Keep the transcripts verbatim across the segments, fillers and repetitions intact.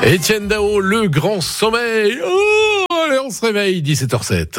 Étienne Dao, le grand sommeil. Oh, allez, on se réveille, dix-sept heures zéro sept.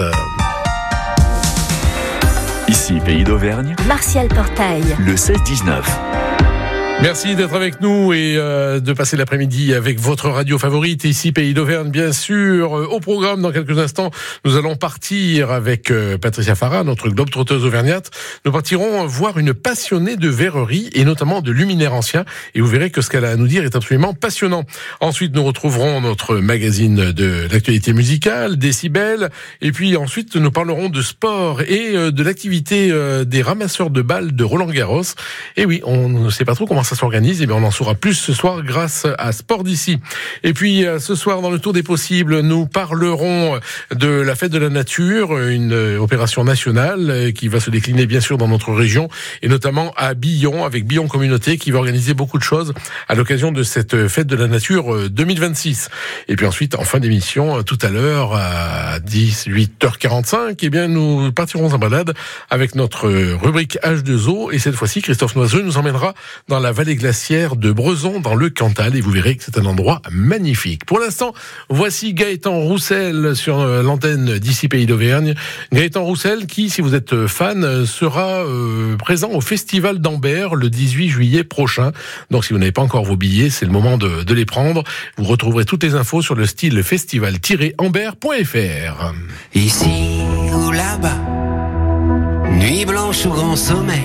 Ici, Pays d'Auvergne. Martial Portail. Le seize dix-neuf. Merci d'être avec nous et euh, de passer l'après-midi avec votre radio favorite, ici Pays d'Auvergne, bien sûr. Au programme, dans quelques instants, nous allons partir avec euh, Patricia Farah, notre globe-trotteuse auvergnate. Nous partirons voir une passionnée de verrerie et notamment de luminaires anciens. Et vous verrez que ce qu'elle a à nous dire est absolument passionnant. Ensuite, nous retrouverons notre magazine de l'actualité musicale, Décibel. Et puis ensuite, nous parlerons de sport et euh, de l'activité euh, des ramasseurs de balles de Roland-Garros. Et oui, on ne sait pas trop comment ça s'organise, et bien on en saura plus ce soir grâce à Sport d'ici. Et puis ce soir dans le Tour des possibles, nous parlerons de la fête de la nature, une opération nationale qui va se décliner bien sûr dans notre région et notamment à Billon avec Billon Communauté qui va organiser beaucoup de choses à l'occasion de cette fête de la nature deux mille vingt-six. Et puis ensuite en fin d'émission tout à l'heure à dix-huit heures quarante-cinq, et bien nous partirons en balade avec notre rubrique H deux O et cette fois-ci Christophe Noiseux nous emmènera dans la vallée glaciaire de Brezon dans le Cantal et vous verrez que c'est un endroit magnifique. Pour l'instant, voici Gaëtan Roussel sur l'antenne d'ici Pays d'Auvergne. Gaëtan Roussel qui, si vous êtes fan, sera euh, présent au Festival d'Ambert le dix-huit juillet prochain. Donc si vous n'avez pas encore vos billets, c'est le moment de, de les prendre. Vous retrouverez toutes les infos sur le style festival tiret ambert point f r. Ici ou là-bas, nuit blanche ou grand sommeil.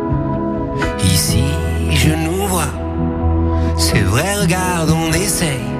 Ici, je nous vois, c'est vrai, regarde, on essaye.